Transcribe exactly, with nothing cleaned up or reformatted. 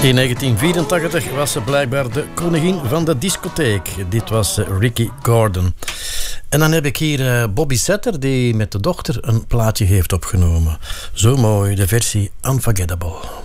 In negentien vierentachtig was ze blijkbaar de koningin van de discotheek. Dit was Ricky Gordon. En dan heb ik hier Bobby Setter, die met de dochter een plaatje heeft opgenomen. Zo mooi, de versie Unforgettable.